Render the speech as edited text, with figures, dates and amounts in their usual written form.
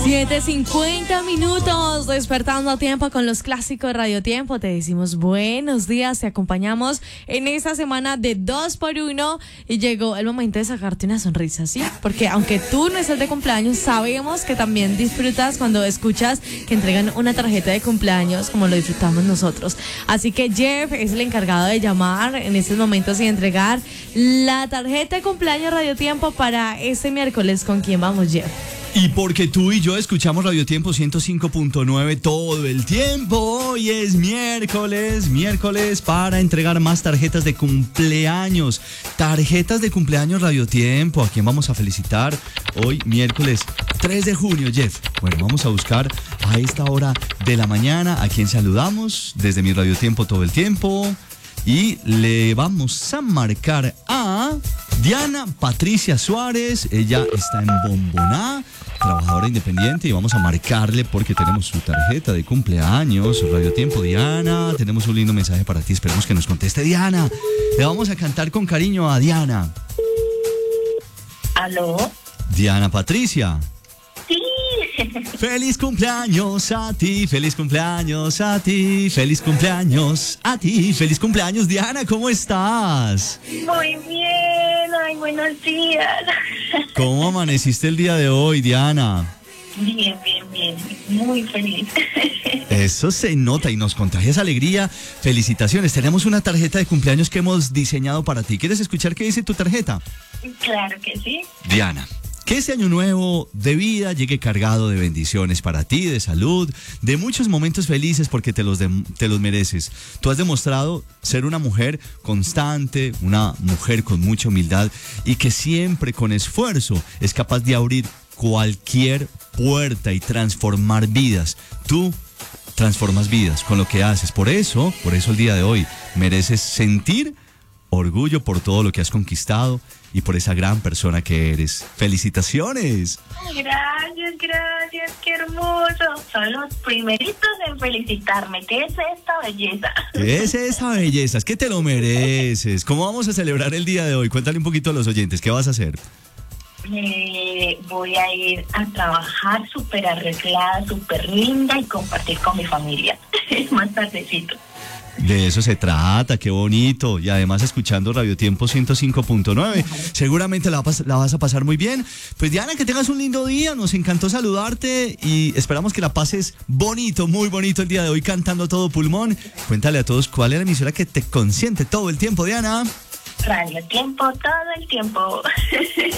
7:50, despertando a tiempo con los clásicos de Radio Tiempo. Te decimos buenos días, te acompañamos en esta semana de 2x1 y llegó el momento de sacarte una sonrisa, ¿sí? Porque aunque tú no estés de cumpleaños, sabemos que también disfrutas cuando escuchas que entregan una tarjeta de cumpleaños como lo disfrutamos nosotros. Así que Jeff es el encargado de llamar en estos momentos y entregar la tarjeta de cumpleaños Radio Tiempo para este miércoles. ¿Con quién vamos, Jeff? Y porque tú y yo escuchamos Radio Tiempo 105.9 todo el tiempo, hoy es miércoles para entregar más tarjetas de cumpleaños. Tarjetas de cumpleaños Radio Tiempo. ¿A quién vamos a felicitar hoy, miércoles 3 de junio, Jeff? Bueno, vamos a buscar a esta hora de la mañana a quien saludamos desde mi Radio Tiempo todo el tiempo. Y le vamos a marcar a Diana Patricia Suárez. Ella está en Bomboná, trabajadora independiente, y vamos a marcarle porque tenemos su tarjeta de cumpleaños. Radio Tiempo, Diana, tenemos un lindo mensaje para ti. Esperemos que nos conteste Diana. Le vamos a cantar con cariño a Diana. ¿Aló? Diana Patricia. Sí. Feliz cumpleaños a ti, feliz cumpleaños a ti, feliz cumpleaños a ti, feliz cumpleaños, Diana, ¿cómo estás? Muy bien, ay, buenos días. ¿Cómo amaneciste el día de hoy, Diana? Bien, muy feliz. Eso se nota y nos contagia esa alegría. Felicitaciones, tenemos una tarjeta de cumpleaños que hemos diseñado para ti. ¿Quieres escuchar qué dice tu tarjeta? Claro que sí. Diana, que este año nuevo de vida llegue cargado de bendiciones para ti, de salud, de muchos momentos felices porque te los mereces. Tú has demostrado ser una mujer constante, una mujer con mucha humildad y que siempre con esfuerzo es capaz de abrir cualquier puerta y transformar vidas. Tú transformas vidas con lo que haces. Por eso el día de hoy mereces sentir orgullo por todo lo que has conquistado y por esa gran persona que eres. ¡Felicitaciones! Gracias, qué hermoso. Son los primeritos en felicitarme. ¿Qué es esta belleza? ¿Qué es esa belleza? Es que te lo mereces. ¿Cómo vamos a celebrar el día de hoy? Cuéntale un poquito a los oyentes, ¿qué vas a hacer? Voy a ir a trabajar súper arreglada, súper linda y compartir con mi familia. Más tardecito. De eso se trata, qué bonito. Y además escuchando Radio Tiempo 105.9, seguramente la vas a pasar muy bien. Pues Diana, que tengas un lindo día, nos encantó saludarte y esperamos que la pases bonito, muy bonito el día de hoy cantando a todo pulmón. Cuéntale a todos cuál es la emisora que te consiente todo el tiempo, Diana. Radio Tiempo, todo el tiempo.